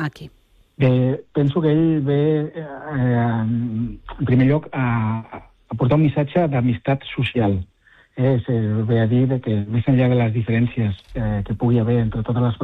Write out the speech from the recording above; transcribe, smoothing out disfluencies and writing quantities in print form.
aquí? Bé, penso que ell ve, en primer lloc, a portar un missatge d'amistat social. Ve a dir que més enllà de les diferències que pugui haver entre totes les